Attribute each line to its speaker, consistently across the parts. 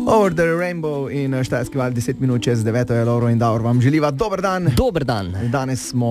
Speaker 1: Over the Rainbow in Štajerski val 10 minut čez 9. je Lovro in Davor vam želiva dober dan.
Speaker 2: Dober dan.
Speaker 1: Danes smo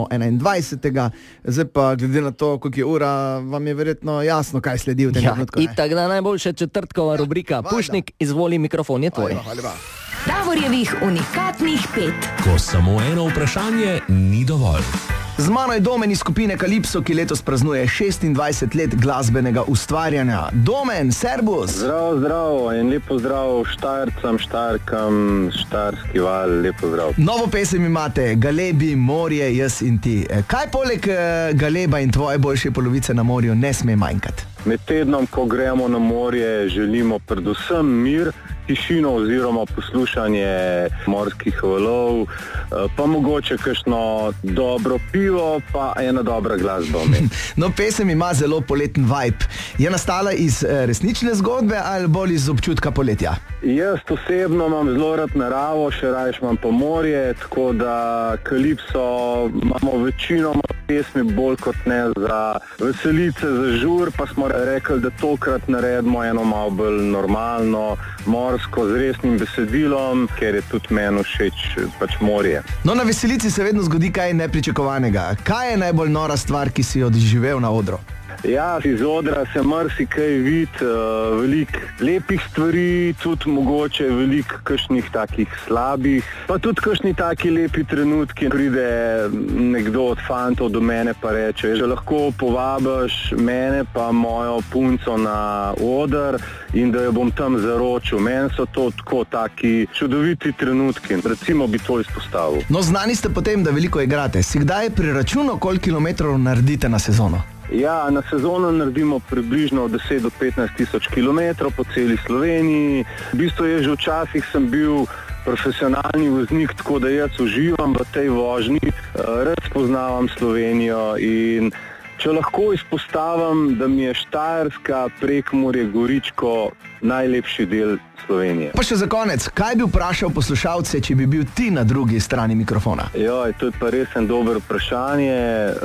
Speaker 1: 21. Zdaj pa glede na to, koliko je ura, vam je verjetno jasno, kaj sledi v tem trenutku.
Speaker 2: Itak da najboljša četrtkova rubrika. Pušnik, izvoli, mikrofon je tvoj.
Speaker 3: Davorjevih unikatnih 5.
Speaker 4: Ko samo eno vprašanje ni dovolj.
Speaker 1: Z mano je Domen iz skupine Kalipso, ki letos praznuje 26 let glasbenega ustvarjanja. Domen, servus!
Speaker 5: Zdravo in lepo zdrav Štajercem, Štajerkam, Štajerski val, lepo zdrav.
Speaker 1: Novo pesem imate, Galebi, morje, jaz in ti. Kaj poleg Galeba in tvoje boljše polovice na morju ne sme manjkati?
Speaker 5: Med tednom, ko gremo na morje, želimo predvsem mir, tišino oziroma poslušanje morskih valov, pa mogoče kakšno dobro pivo, pa ena dobra glasba.
Speaker 1: No, pesem ima zelo poleten vibe. Je nastala iz resnične zgodbe ali bolj iz občutka poletja?
Speaker 5: Jaz osebno imam zelo rad naravo, še rajš imam pa morje, tako da Kalipso imamo večinoma pesmi bolj kot ne za veselice, za žur, pa smo rekli, da tokrat naredimo eno malo bolj normalno, morsko, z resnim besedilom, ker je tudi meni všeč pač morje.
Speaker 1: No, na veselici se vedno zgodi kaj nepričakovanega. Kaj je najbolj nora stvar, ki si jo doživel na odru?
Speaker 5: Ja, iz odra se marsikaj vidi, veliko lepih stvari, tudi mogoče veliko kakšnih takih slabih, pa tudi kakšni taki lepi trenutki. Pride nekdo od fantov do mene pa reče, že lahko povabiš mene pa mojo punco na oder in da jo bom tam zaročil. Meni so to tako taki čudoviti trenutki, recimo bi to izpostavil.
Speaker 1: No, znani ste potem, da veliko igrate. Si kdaj preračunal, koliko kilometrov naredite na sezono?
Speaker 5: Ja, na sezono naredimo približno 10 do 15 tisoč kilometrov po celi Sloveniji. V bistvu je že včasih sem bil profesionalni voznik, tako da jaz uživam v tej vožnji, rad spoznavam Slovenijo in če lahko izpostavim, da mi je Štajerska, Prekmurje, Goričko najlepši del Slovenije.
Speaker 1: Pa še za konec, kaj bi vprašal poslušalce, če bi bil ti na drugi strani mikrofona?
Speaker 5: Joj, to je pa res en dober vprašanje.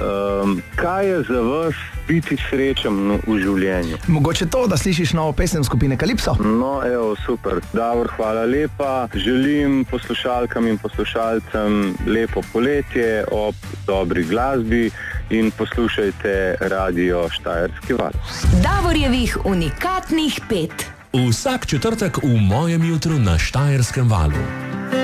Speaker 5: Kaj je za vas biti srečen v življenju?
Speaker 1: Mogoče to, da slišiš novo pesem skupine Kalipso?
Speaker 5: No, evo, super. Davor, hvala lepa. Želim poslušalkam in poslušalcem lepo poletje ob dobri glasbi in poslušajte radio Štajerski val.
Speaker 3: Davorjevih unikatnih 5.
Speaker 4: Vsak četrtek v mojem jutru na Štajerskem valu.